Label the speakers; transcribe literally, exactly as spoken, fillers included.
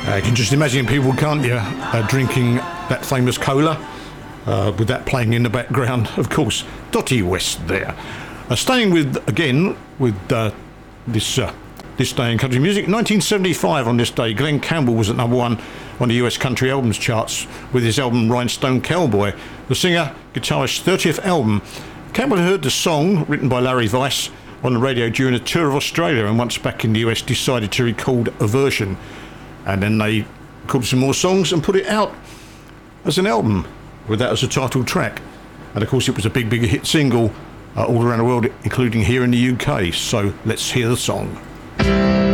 Speaker 1: Uh, you can just imagine people, can't you, uh, drinking that famous cola uh, with that playing in the background. Of course, Dottie West there. Uh, staying with, again, with uh, this uh, this day in country music, nineteen seventy-five on this day, Glenn Campbell was at number one on the U S country albums charts with his album Rhinestone Cowboy, the singer guitarist's thirtieth album. Campbell heard the song, written by Larry Weiss, on the radio during a tour of Australia, and once back in the U S decided to record a version. And then they recorded some more songs and put it out as an album, with that as a title track. And of course it was a big, big hit single uh, all around the world, including here in the U K. So let's hear the song.